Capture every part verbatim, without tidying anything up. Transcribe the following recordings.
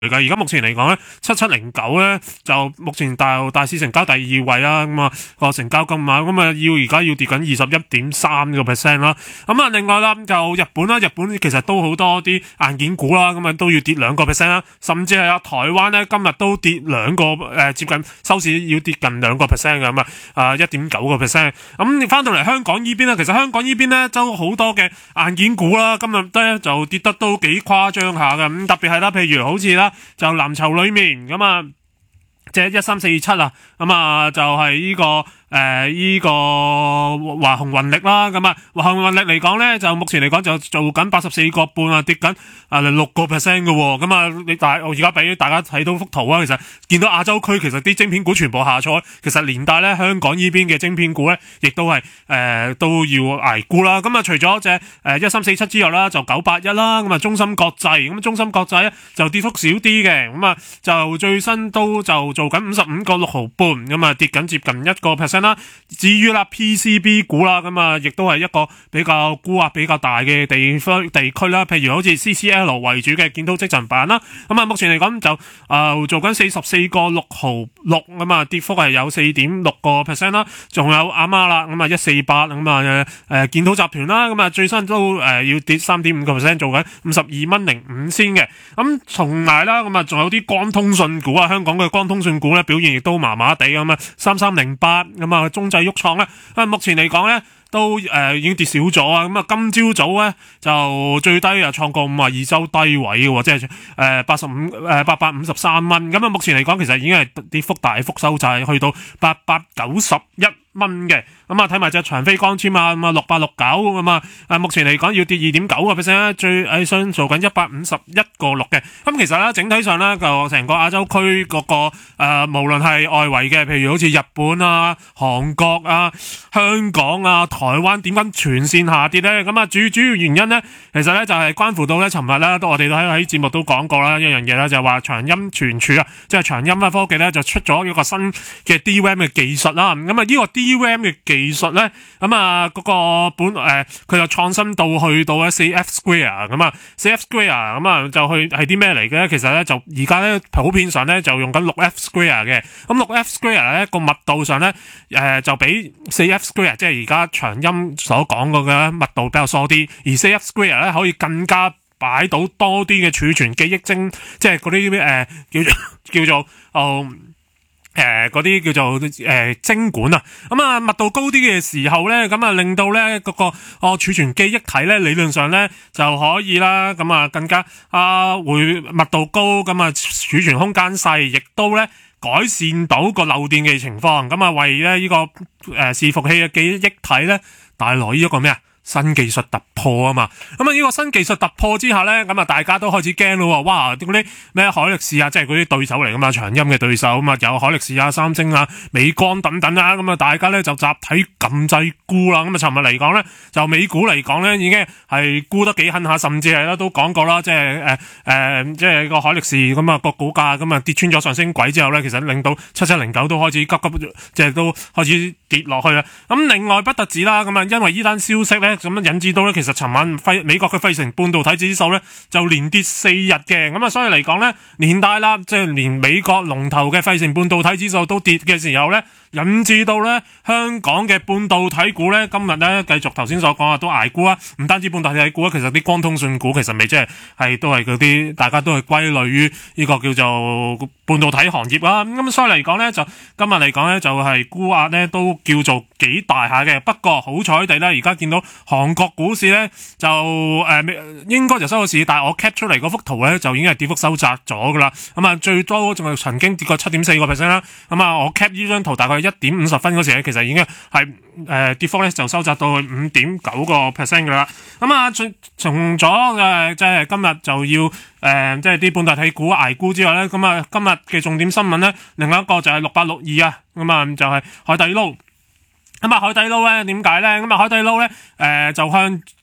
而家目前嚟講咧，七七零九咧就目前大大市成交第二位啦，咁啊個成交金額咁啊要而家要跌緊二十一點三個 percent 啦。咁啊另外啦就日本啦，日本其實都好多啲硬件股啦，咁啊都要跌兩個 percent 啦，甚至係啊台灣咧今日都跌兩個誒、呃、接近收市要跌近兩個 percent 嘅，咁啊啊一點九個 percent。咁翻到嚟香港呢邊咧，其實香港呢邊咧都好多嘅硬件股啦，今日咧就跌得都幾誇張下嘅，咁特別係啦，譬如好似啦。就藍籌裏面咁啊，即係一三四七啊，咁啊就係呢個。誒、呃、依、這個華虹雲力啦，咁啊華虹雲力嚟講咧，就目前嚟講就做緊八十四個半啊，跌緊啊六個 percent 嘅喎，咁啊你大我而家俾大家睇到幅圖啊，其實見到亞洲區其實啲晶片股全部下挫，其實連帶咧香港呢邊嘅晶片股咧，亦都係誒、呃、都要捱沽啦。咁啊除咗隻誒一三四七之後啦，就九八一啦，咁啊中芯國際，咁中芯國際咧就跌幅少啲嘅，咁啊就最新都就做緊五十五個六毫半，咁啊跌緊接近一個 percent。至於啦 P C B 股啦，咁啊亦都係一個比較沽壓比較大嘅地區地區啦，譬如好似 C C L 為主嘅建滔積層板啦，咁啊目前嚟講就啊、呃、做緊四十四個六毫六，咁啊跌幅係有四點六個 percent 啦，仲有阿媽啦，咁啊一四八，咁啊誒建滔集團啦，咁啊最新都誒、呃、要跌三點五個 percent，做緊五十二蚊零五仙嘅，咁同埋啦，咁啊仲有啲光通訊股啊，香港嘅光通訊股咧表現亦都麻麻地咁啊，三三零八咁。咁啊，中製旭創咧，啊，目前嚟講咧，都誒、呃、已經跌少咗啊！咁啊，今朝早咧就最低啊創過五十二周低位嘅，即係誒八十五誒八百五十三蚊。咁啊，目前嚟講其實已經係跌幅大幅收窄，去到八百九十一蚊嘅。咁啊，睇埋隻長飛光纖啊，咁啊六八六九咁啊，誒目前嚟講要跌二點九個 percent 咧，最誒想做緊一百五十一個六嘅。咁其實咧整體上咧就成個亞洲區嗰、那個誒、呃，無論係外圍嘅，譬如好似日本啊、韓國啊、香港啊、台灣，點解全線下跌咧？咁啊，主主要原因咧，其實咧就係、是、關乎到咧，尋日咧都我哋都喺喺節目都講過啦，一樣嘢啦，就係話長鑫存儲啊，即係長鑫啊科技咧就出咗一個新嘅 D RAM 嘅技術啦。咁啊，呢個 D RAM 嘅技術咧，咁啊嗰個本誒佢就創新到去到咧四 F Square 咁啊，四 F Square 咁啊就去係啲咩嚟嘅咧？其實咧就而家咧普遍上咧就用緊六 F Square 嘅，咁六 F Square 咧個密度上咧誒、呃、就比四 F Square 即係而家長鑫所講過嘅密度比較疏啲，而四 F Square 咧可以更加擺到多啲嘅儲存記憶精，即係嗰啲誒叫做叫做哦。誒嗰啲叫做誒、呃、晶管啊，咁啊密度高啲嘅時候咧，咁啊令到咧嗰個哦儲存記憶體咧理論上咧就可以啦，咁啊更加啊會密度高，咁啊儲存空間細，亦都咧改善到個漏電嘅情況，咁啊為咧呢、這個誒伺服器嘅記憶體咧帶來呢一個咩啊？新技術突破啊嘛，咁啊呢個新技術突破之下咧，咁啊大家都開始驚咯，哇！啲嗰啲咩海力士啊，即係嗰啲對手嚟噶嘛，長鑫嘅對手啊嘛，有海力士啊、三星啊、美光等等啊，咁啊大家咧就集體撳掣沽啦。咁啊，尋日嚟講咧，就美股嚟講咧，已經係沽得幾狠下，甚至係咧都講過啦，即係誒誒，即係個海力士咁啊個股價咁啊跌穿咗上升軌之後咧，其實令到七七零九都開始急急，即係都開始跌落去啦。咁另外不特止啦，咁啊因為呢單消息咧。咁樣引致到咧，其實尋晚費美國嘅費城半導體指數咧就連跌四日嘅，咁啊，所以嚟講咧，連帶啦，即係連美國龍頭嘅費城半導體指數都跌嘅時候咧，引致到咧香港嘅半導體股咧，今日咧繼續頭先所講啊，都捱沽啊，唔單止半導體股啊，其實啲光通訊股其實未即係係都係嗰啲，大家都係歸類於呢個叫做半導體行業啦。咁所以嚟講咧，就今日嚟講咧，就係沽壓咧都叫做幾大下嘅。不過好彩地咧，而家見到韓國股市咧就誒、呃、應該就收咗市，但係我 cap 出嚟嗰幅圖咧就已經係跌幅收窄咗噶啦。咁啊最多仲係曾經跌過七點四個 percent 啦。咁啊我 cap 呢張圖大概一點五十分嗰時咧，其實已經係誒、呃、跌幅咧就收窄到去五點九個 percent 噶啦。咁啊從從咗誒即係今日就要誒、呃、即係啲半導體股捱沽之外咧，咁啊今日嘅重點新聞咧，另外一個就係六八六二啊，咁啊就係海底撈。咁啊海底撈咧點解咧？咁啊海底撈咧誒就向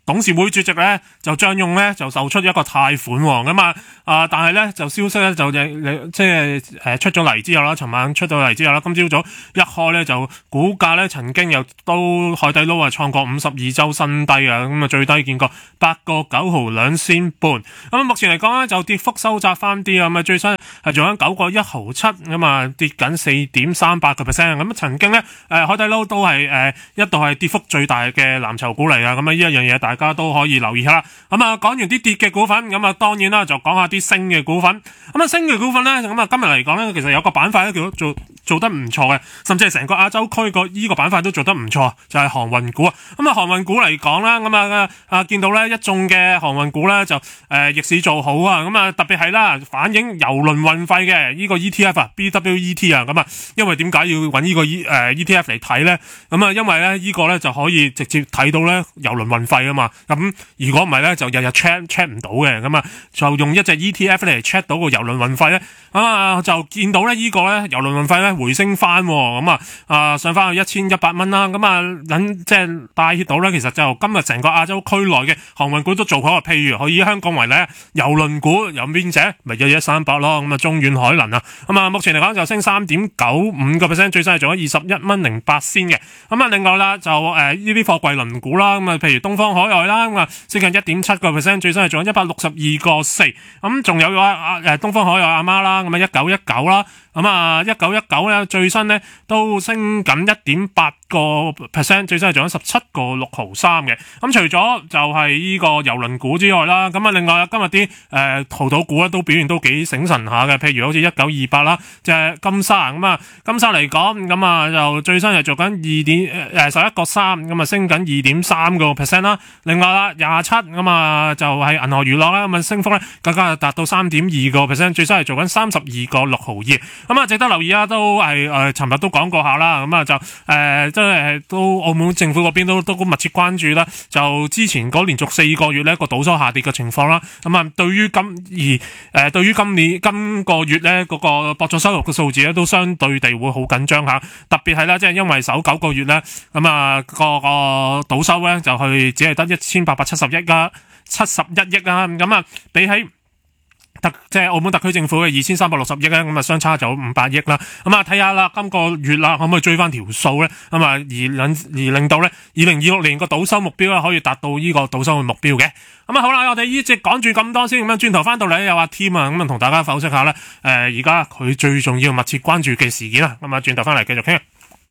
董事會主席咧就張勇咧就售出一個貸款喎，咁啊啊，但係咧就消息咧就即係誒出咗嚟之後啦，尋晚出咗嚟之後啦，今朝早一開咧就股價咧曾經又都海底撈啊創過五十二周新低啊，咁啊最低見過八個九毫兩仙半，咁啊目前嚟講咧就跌幅收窄翻啲啊，咁啊最新係做緊九個一毫七，咁啊跌緊四點三八個 percent，咁曾經咧誒海底撈都係誒一度係跌幅最大嘅藍籌股嚟啊，咁啊呢一樣嘢大家都可以留意下啦。咁啊講完啲跌嘅股份，咁啊當然啦就講下啲升嘅股份。咁啊升嘅股份咧，咁啊今日嚟講咧，其實有個板塊咧叫做做得唔錯嘅，甚至係成個亞洲區個依個板塊都做得唔錯，就係、是、航運股啊。咁啊航運股嚟講啦，咁啊啊見到咧一眾嘅航運股咧就誒、呃、逆市做好啊。咁啊特別係啦，反映郵輪運費嘅呢個 E T F 啊 ，B W E T 啊。咁啊，因為點解要揾呢個 E 誒 E T F 嚟睇咧？咁啊，因為咧呢個咧就可以直接睇到咧郵輪運費啊嘛。咁如果唔係咧，就日日 check check 唔到嘅。咁啊，就用一隻 E T F 嚟 check 到個郵輪運費咧，咁啊就見到咧呢個咧郵輪運費咧回升翻，咁啊啊上翻去一千一百蚊啦。咁啊等即係帶挈到咧，其實就今日成個亞洲區內嘅航運股都做好啊。譬如可以以香港為例，郵輪股有邊隻？咪一一三八咯。咁啊中遠海能啊，咁啊目前嚟講就升三點九五個 percent， 最新係做咗二十一蚊零八仙嘅。咁啊另外啦就誒呢啲貨櫃輪股啦，咁啊譬如東方海外啦，咁啊升近一點七個 percent， 最新係做咗一百六十二個四。咁仲有啊誒東方海外阿媽啦，咁啊一九一九啦。咁啊，一九一九咧最新咧都升緊一點八個 percent， 最新係做緊十七個六毫三嘅。咁除咗就係呢個郵輪股之外啦，咁啊另外今日啲誒淘島股咧都表現都幾醒神下嘅，譬如好似一九二八啦，即係金沙咁啊，金沙嚟講咁啊就最新係做緊二點誒十一個三，咁啊升緊二點三個 percent 啦。另外啦廿七咁啊就係銀河娛樂啦，咁啊升幅咧更加達到三點二個 percent， 最新係做緊三十二個六毫二。咁啊，值得留意啊，都係誒，尋日都講過下啦。咁啊，就誒，即係都澳門政府嗰邊都都密切關注啦。就之前嗰連續四個月咧個賭收下跌嘅情況啦。咁啊，對於今而誒，對於今年今個月咧嗰個博彩收入嘅數字咧，都相對地會好緊張下。特別係啦，即係因為首九個月咧，咁啊個個賭收咧就去只係得一千八百七十億啊，七十一億啊。咁啊，比起特即係澳門特區政府嘅二千三百六十億咧，咁啊相差就五百億啦。咁啊睇下啦，今個月啦，可唔可以追翻條數咧？咁啊而令而令到咧二零二六年個賭收目標咧可以達到呢個賭收嘅目標嘅。咁啊好啦，我哋呢節講住咁多先，咁樣轉頭翻到嚟有阿 Tim 啊，咁啊同大家剖析下咧，誒而家佢最重要密切關注嘅事件啊。咁啊轉頭翻嚟繼續傾。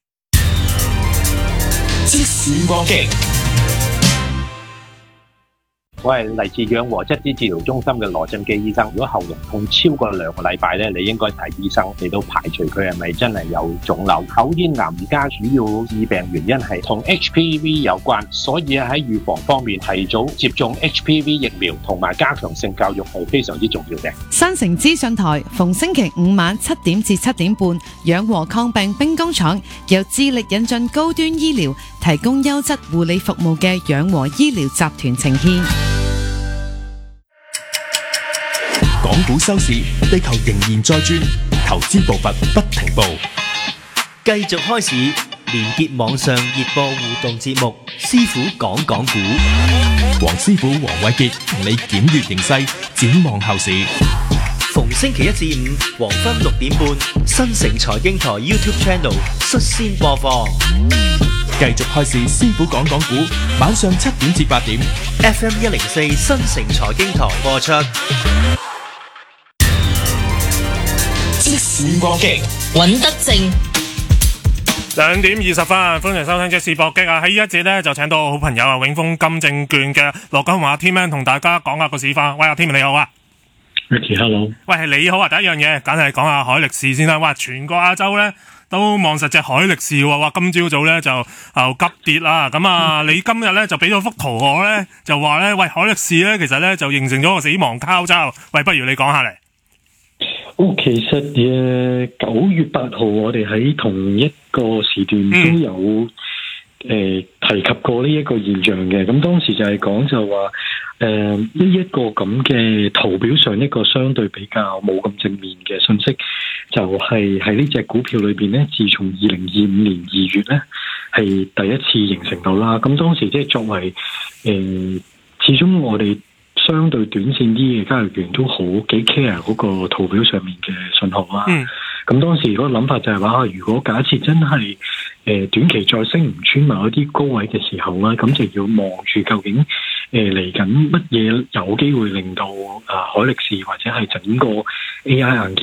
即時光機。 我係嚟自養和質子治療中心嘅羅振基醫生。如果喉嚨痛超過兩個禮拜咧，你應該睇醫生嚟到排除佢係咪真係有腫瘤。口咽癌而家主要致病原因係同 H P V 有關，所以喺預防方面提早接種 H P V 疫苗同埋加強性教育係非常之重要嘅。 新城資訊台逢星期五晚七點至七點半，養和抗病兵工廠由致力引進高端醫療，提供優質護理服務嘅養和醫療集團呈現。 港股收市，地球仍然在轉，投資步伐不停步。 繼續開市，連結網上熱播互動節目，師傅講講股。 黃師傅黃偉傑同你檢閱形勢，展望後市。 逢星期一至五黃昏六點半，新城財經台 YouTube Channel 率先播放。 繼續開市，師傅講講股，晚上七點至八點 F M 一零四新城財經台播出。 即時搏擊， 尹德正。 兩點二十分，歡迎收聽即時搏擊啊！喺呢一節咧就請到好朋友啊，永豐金證券嘅羅家雄阿 Tim 同大家講下個市況。喂，阿 Tim 你好啊 ，Ricky，hello。 喂，係你好啊！第一樣嘢，梗係講下海力士先啦。哇，全個亞洲咧都望實隻海力士喎。哇，今朝早咧就就急跌啦。咁啊，你今日咧就俾咗幅圖我咧，就話咧，喂，海力士咧其實咧就形成咗個死亡交叉。喂，不如你講下嚟。 哦，其實誒九月八號我哋喺同一個時段都有誒、嗯呃、提及過呢一個現象嘅。咁當時就係講就話誒呢一個咁嘅圖表上一個相對比較冇咁正面嘅信息，就係喺呢隻股票裏邊咧，自從二零二五年二月咧係第一次形成到啦。咁當時即係作為誒、呃，始終我哋相對短線啲嘅交易員都好幾 care 嗰個圖表上面嘅信號啦。 嗯咁當時嗰個諗法就係話，如果假設真係誒、呃、短期再升唔穿某一啲高位嘅時候咧，咁就要望住究竟誒嚟緊乜嘢有機會令到啊、呃、海力士或者係整個 A I 硬件